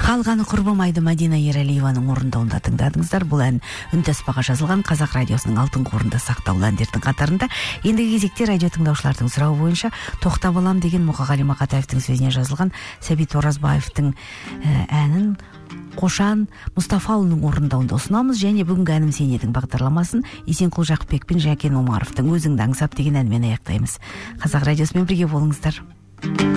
Қалғаны құрбымайды Мадина Ералиеваның орындауында тыңдадыңыздар. Бұл ән үнтаспаға жазылған Қазақ радиосының алтын қорында сақтаулы әндердің қатарында. Ендігі кезекте радио тыңдаушылардың сұрауы бойынша тоқтап алам деген Мұқағали Мақатаевтың сөзіне жазылған Сәбит Оразбаевтың әнін Қошан Мұстафаұлының орындауында ұсынамыз. Және бүгінгі әнім сен едің бағдарламасын Есенқұл Жақыпбек пен Жәкен Омаровтың өзіңді аңсап деген әнмен аяқтаймыз. Қазақ радиосымен бірге болыңыздар.